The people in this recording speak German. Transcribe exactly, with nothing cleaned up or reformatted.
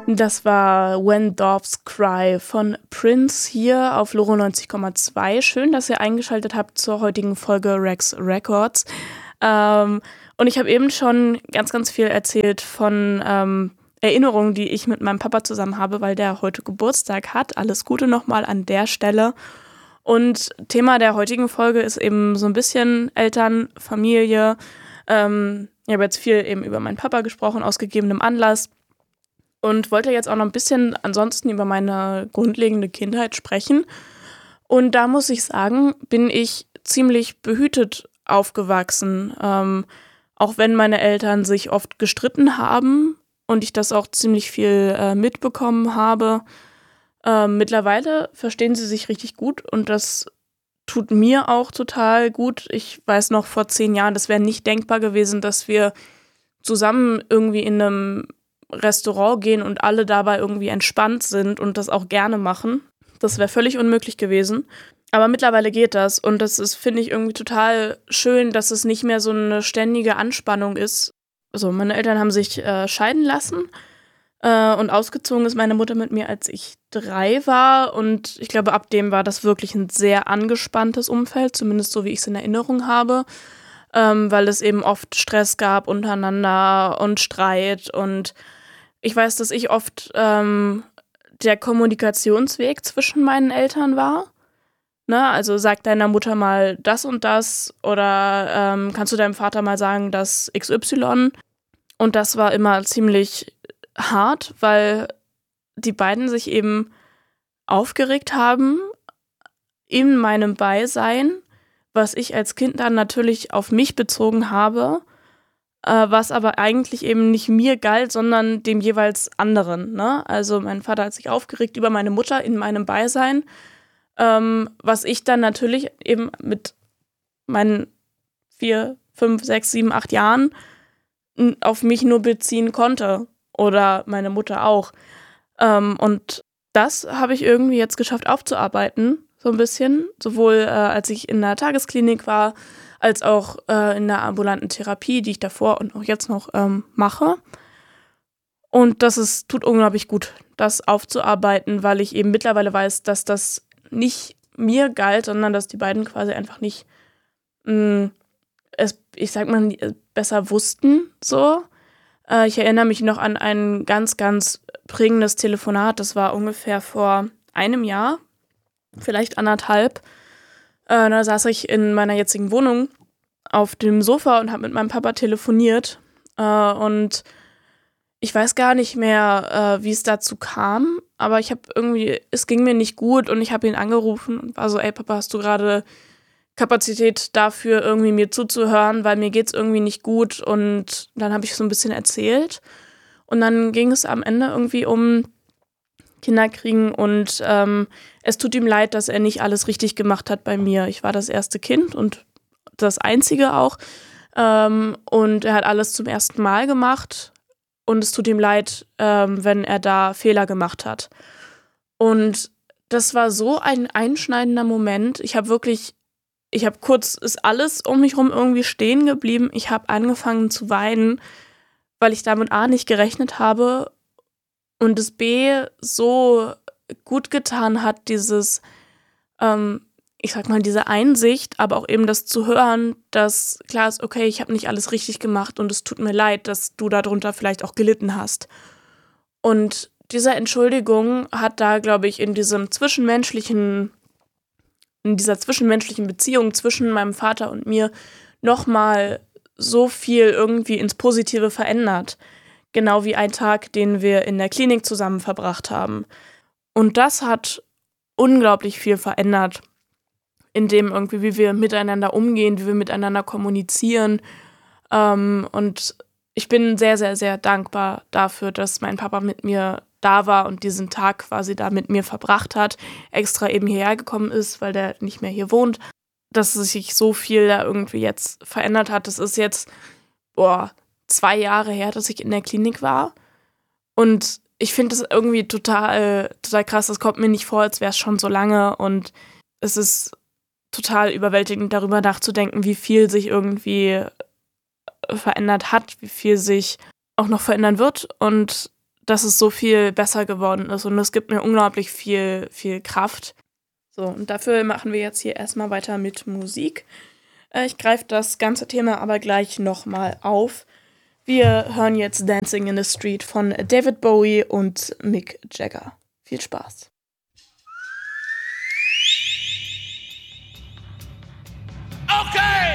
Das war When Doves Cry von Prince hier auf Loro neunzig Komma zwei. Schön, dass ihr eingeschaltet habt zur heutigen Folge Rex Records. Ähm, und ich habe eben schon ganz, ganz viel erzählt von ähm, Erinnerungen, die ich mit meinem Papa zusammen habe, weil der heute Geburtstag hat. Alles Gute nochmal an der Stelle. Und Thema der heutigen Folge ist eben so ein bisschen Eltern, Familie. Ähm, ich habe jetzt viel eben über meinen Papa gesprochen, aus gegebenem Anlass. Und wollte jetzt auch noch ein bisschen ansonsten über meine grundlegende Kindheit sprechen. Und da muss ich sagen, bin ich ziemlich behütet aufgewachsen. Ähm, auch wenn meine Eltern sich oft gestritten haben und ich das auch ziemlich viel äh, mitbekommen habe. Ähm, mittlerweile verstehen sie sich richtig gut und das tut mir auch total gut. Ich weiß noch, vor zehn Jahren, das wäre nicht denkbar gewesen, dass wir zusammen irgendwie in einem Restaurant gehen und alle dabei irgendwie entspannt sind und das auch gerne machen. Das wäre völlig unmöglich gewesen. Aber mittlerweile geht das und das ist, finde ich, irgendwie total schön, dass es nicht mehr so eine ständige Anspannung ist. Also meine Eltern haben sich äh, scheiden lassen äh, und ausgezogen ist meine Mutter mit mir, als ich drei war. Und ich glaube, ab dem war das wirklich ein sehr angespanntes Umfeld, zumindest so, wie ich es in Erinnerung habe. Ähm, weil es eben oft Stress gab untereinander und Streit. Und ich weiß, dass ich oft ähm, der Kommunikationsweg zwischen meinen Eltern war. Ne? Also sag deiner Mutter mal das und das oder ähm, kannst du deinem Vater mal sagen, das X Y. Und das war immer ziemlich hart, weil die beiden sich eben aufgeregt haben in meinem Beisein, was ich als Kind dann natürlich auf mich bezogen habe, äh, was aber eigentlich eben nicht mir galt, sondern dem jeweils anderen. Ne? Also mein Vater hat sich aufgeregt über meine Mutter in meinem Beisein, ähm, was ich dann natürlich eben mit meinen vier, fünf, sechs, sieben, acht Jahren n- auf mich nur beziehen konnte oder meine Mutter auch. Ähm, und das habe ich irgendwie jetzt geschafft aufzuarbeiten, so ein bisschen, sowohl äh, als ich in der Tagesklinik war, als auch äh, in der ambulanten Therapie, die ich davor und auch jetzt noch ähm, mache. Und das ist, tut unglaublich gut, das aufzuarbeiten, weil ich eben mittlerweile weiß, dass das nicht mir galt, sondern dass die beiden quasi einfach nicht mh, es, ich sag mal, besser wussten, so. Äh, ich erinnere mich noch an ein ganz, ganz prägendes Telefonat. Das war ungefähr vor einem Jahr, vielleicht anderthalb. Äh, da saß ich in meiner jetzigen Wohnung auf dem Sofa und habe mit meinem Papa telefoniert. Äh, und ich weiß gar nicht mehr, äh, wie es dazu kam, aber ich habe irgendwie, es ging mir nicht gut und ich habe ihn angerufen und war so, ey Papa, hast du gerade Kapazität dafür, irgendwie mir zuzuhören, weil mir geht's irgendwie nicht gut. Und dann habe ich so ein bisschen erzählt. Und dann ging es am Ende irgendwie um Kinderkriegen und ähm, es tut ihm leid, dass er nicht alles richtig gemacht hat bei mir. Ich war das erste Kind und das einzige auch. Ähm, und er hat alles zum ersten Mal gemacht. Und es tut ihm leid, ähm, wenn er da Fehler gemacht hat. Und das war so ein einschneidender Moment. Ich habe wirklich Ich habe kurz, ist alles um mich rum irgendwie stehen geblieben. Ich habe angefangen zu weinen, weil ich damit A nicht gerechnet habe und es B so gut getan hat, dieses, ähm, ich sag mal, diese Einsicht, aber auch eben das zu hören, dass klar ist, okay, ich habe nicht alles richtig gemacht und es tut mir leid, dass du darunter vielleicht auch gelitten hast. Und diese Entschuldigung hat da, glaube ich, in diesem zwischenmenschlichen in dieser zwischenmenschlichen Beziehung zwischen meinem Vater und mir nochmal so viel irgendwie ins Positive verändert. Genau wie ein Tag, den wir in der Klinik zusammen verbracht haben. Und das hat unglaublich viel verändert, in dem irgendwie, wie wir miteinander umgehen, wie wir miteinander kommunizieren. Ähm, und ich bin sehr, sehr, sehr dankbar dafür, dass mein Papa mit mir da war und diesen Tag quasi da mit mir verbracht hat, extra eben hierher gekommen ist, weil der nicht mehr hier wohnt, dass sich so viel da irgendwie jetzt verändert hat. Das ist jetzt, boah, zwei Jahre her, dass ich in der Klinik war. Und ich finde das irgendwie total, total krass. Das kommt mir nicht vor, als wäre es schon so lange. Und es ist total überwältigend, darüber nachzudenken, wie viel sich irgendwie verändert hat, wie viel sich auch noch verändern wird und dass es so viel besser geworden ist und es gibt mir unglaublich viel, viel Kraft. So, und dafür machen wir jetzt hier erstmal weiter mit Musik. Äh, ich greife das ganze Thema aber gleich nochmal auf. Wir hören jetzt Dancing in the Street von David Bowie und Mick Jagger. Viel Spaß. Okay!